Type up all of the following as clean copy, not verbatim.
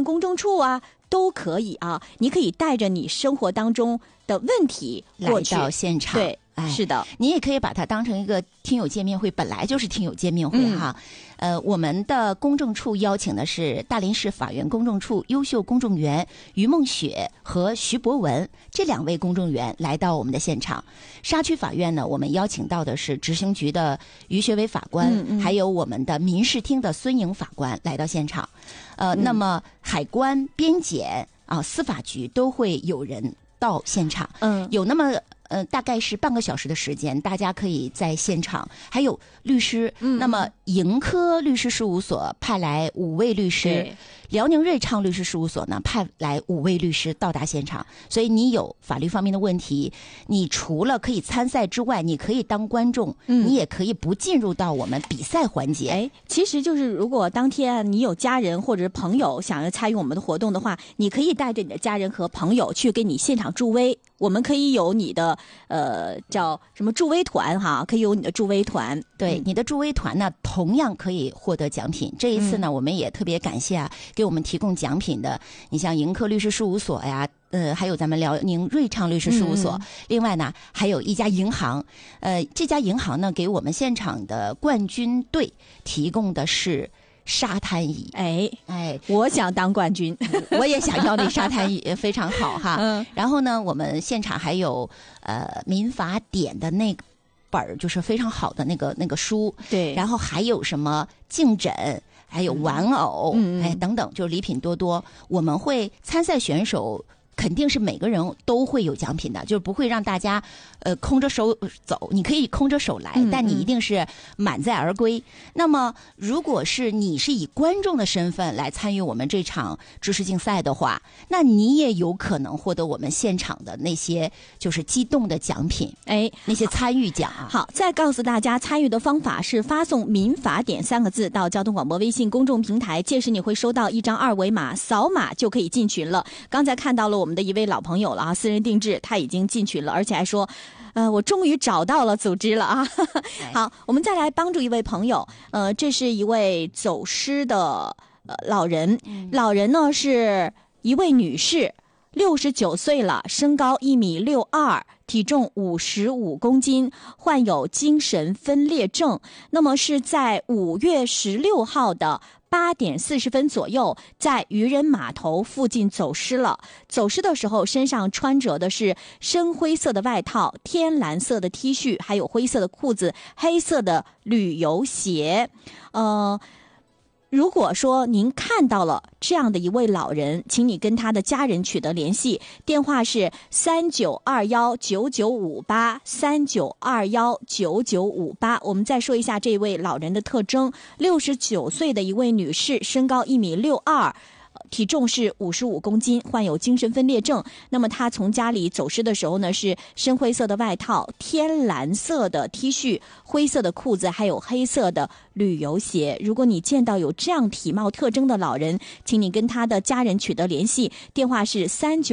公证处啊，都可以啊。你可以带着你生活当中的问题过去来到现场。 对。是的， 你也可以把它当成一个听友见面会，本来就是听友见面会哈。我们的公证处邀请的是大连市法院公证处优秀公证员于梦雪和徐博文这2位公证员来到我们的现场。沙区法院呢，我们邀请到的是执行局的于学伟法官，还有我们的民事厅的孙颖法官来到现场。那么海关、边检啊、司法局都会有人到现场。有那么大概是半个小时的时间，大家可以在现场，还有律师。那么盈科律师事务所派来5位律师，辽宁瑞畅律师事务所呢派来5位律师到达现场。所以你有法律方面的问题，你除了可以参赛之外，你可以当观众，你也可以不进入到我们比赛环节。 其实就是如果当天你有家人或者朋友想要参与我们的活动的话，你可以带着你的家人和朋友去给你现场助威。我们可以有你的叫什么助威团哈，可以有你的助威团。 对，你的助威团呢，同样可以获得奖品。这一次呢，我们也特别感谢啊，给我们提供奖品的，你像盈科律师事务所呀，还有咱们辽宁瑞畅律师事务所。另外呢，还有一家银行，这家银行呢，给我们现场的冠军队提供的是沙滩椅。 我想当冠军， 我也想要那沙滩椅，非常好哈。然后呢，我们现场还有民法典的那个本，就是非常好的那个书。 对， 然后还有什么镜枕，还有玩偶，等等，就是礼品多多。我们会参赛选手肯定是每个人都会有奖品的，就是不会让大家空着手走。你可以空着手来，但你一定是满载而归。那么如果是你是以观众的身份来参与我们这场知识竞赛的话，那你也有可能获得我们现场的那些就是激动的奖品，那些参与奖啊。 好，再告诉大家参与的方法是发送民法典3个字到交通广播微信公众平台，届时你会收到一张2维码，扫码就可以进群了。刚才看到了我们的一位老朋友了啊，私人定制，他已经进群了，而且还说我终于找到了组织了啊。好，我们再来帮助一位朋友，这是一位走失的老人。老人呢是一位女士，69岁了，身高1.62米，体重55公斤，患有精神分裂症。那么是在5月16号的8点40分左右，在渔人码头附近走失了。走失的时候，身上穿着的是深灰色的外套、天蓝色的 T 恤，还有灰色的裤子、黑色的旅游鞋。如果说您看到了这样的一位老人，请你跟他的家人取得联系，电话是39219958，39219958。我们再说一下这位老人的特征：69岁的一位女士，身高1.62米。体重是55公斤，患有精神分裂症。那么他从家里走失的时候呢，是深灰色的外套、天蓝色的 T 恤、灰色的裤子，还有黑色的旅游鞋。如果你见到有这样体貌特征的老人，请你跟他的家人取得联系，电话是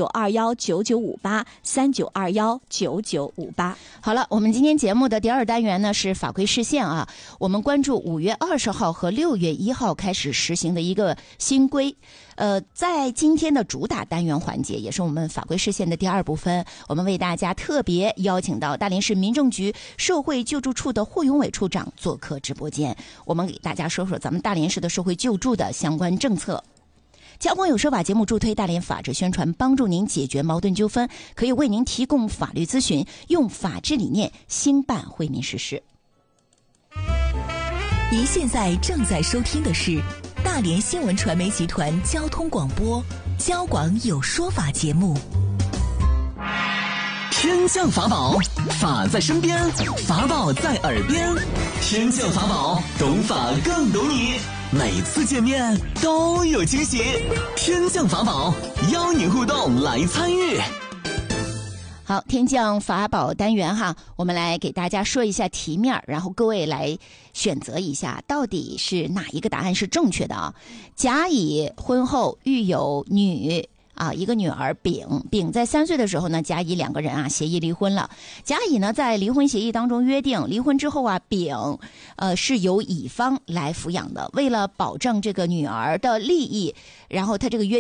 39219958，39219958。 好了，我们今天节目的第2单元呢是法规释宪啊，我们关注5月20号和6月1号开始实行的一个新规。在今天的主打单元环节，也是我们法规释宪的第2部分，我们为大家特别邀请到大连市民政局社会救助处的霍永伟处长做客直播间，我们给大家说说咱们大连市的社会救助的相关政策。交广有说法节目助推大连法治宣传，帮助您解决矛盾纠纷，可以为您提供法律咨询，用法治理念兴办惠民实施。 您现在正在收听的是大连新闻传媒集团交通广播交广有说法节目。 天降法宝，法在身边，法宝在耳边。天降法宝，懂法更懂你。每次见面都有惊喜。天降法宝，邀你互动来参与。 好，天降法宝单元哈，我们来给大家说一下题面，然后各位来选择一下，到底是哪一个答案是正确的啊？甲乙婚后育有女一个女儿丙在3岁的时候呢，甲乙2个人协议离婚了。甲乙呢在离婚协议当中约定，离婚之后丙是由乙方来抚养的。为了保证这个女儿的利益，然后他这个约